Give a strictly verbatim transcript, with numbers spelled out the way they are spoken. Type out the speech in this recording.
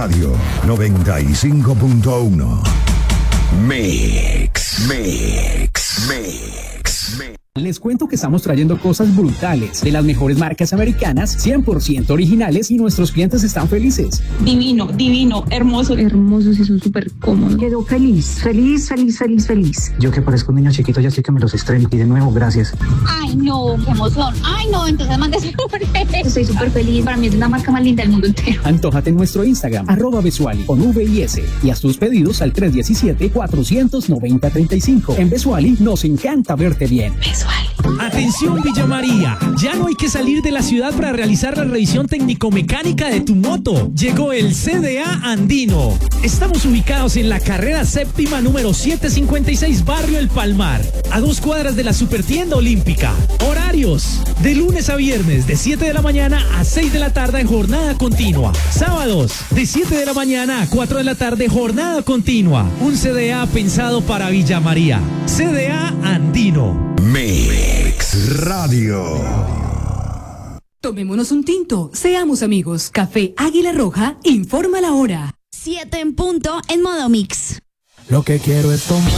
Radio noventa y cinco punto uno. Mix, Mix, Mix, Mix. Les cuento que estamos trayendo cosas brutales de las mejores marcas americanas, cien por ciento originales, y nuestros clientes están felices. Divino, divino, hermoso. Hermosos y son súper cómodos. Quedó feliz, feliz, feliz, feliz, feliz. Yo que parezco un niño chiquito ya sé que me los estreno. Y de nuevo, gracias. Ay, no, qué emoción. Ay, no, entonces mándese por él. Estoy súper feliz. Para mí es la marca más linda del mundo entero. Antójate en nuestro Instagram, arroba Besuali, con V y S. Y haz tus pedidos al tres uno siete, cuatro nueve cero, tres cinco. En Besuali nos encanta verte bien. Besuali. Atención Villa María, ya no hay que salir de la ciudad para realizar la revisión técnico-mecánica de tu moto. Llegó el C D A Andino. Estamos ubicados en la carrera séptima número setecientos cincuenta y seis, Barrio El Palmar, a dos cuadras de la Supertienda Olímpica. Horarios: de lunes a viernes de siete de la mañana a seis de la tarde en jornada continua. Sábados de siete de la mañana a cuatro de la tarde, jornada continua. Un C D A pensado para Villa María. C D A Andino. Mix Radio. Tomémonos un tinto, seamos amigos. Café Águila Roja informa la hora. Siete en punto en modo mix. Lo que quiero es tomar.